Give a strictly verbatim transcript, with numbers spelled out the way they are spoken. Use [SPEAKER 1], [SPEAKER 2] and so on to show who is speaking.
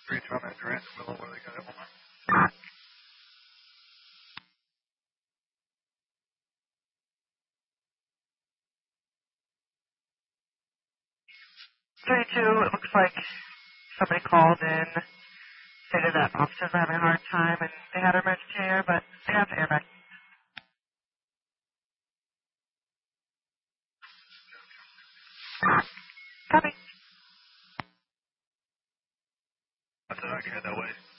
[SPEAKER 1] Reach on that Durant Willow where they got it.
[SPEAKER 2] three two, it looks like somebody called in, stated that officers are having a hard time and they had an emergency here, but they have to airbag. Copy.
[SPEAKER 1] I said I can head that way.